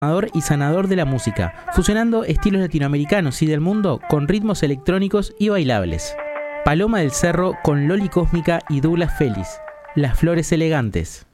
y sanador de la música, fusionando estilos latinoamericanos y del mundo con ritmos electrónicos y bailables. Paloma del Cerro con Loli Cósmica y Douglas Félix, Las Flores Elegantes.